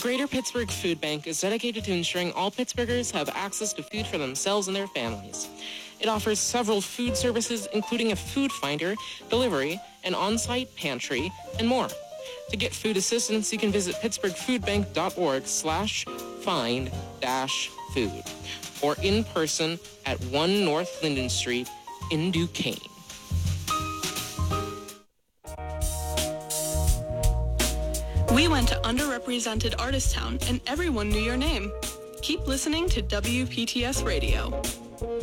Greater Pittsburgh Food Bank is dedicated to ensuring all Pittsburghers have access to food for themselves and their families. It offers several food services, including a food finder, delivery, an on-site pantry, and more. To get food assistance, you can visit pittsburghfoodbank.org/find-food or in person at 1 North Linden Street in Duquesne. We went to underrepresented Artist Town and everyone knew your name. Keep listening to WPTS Radio.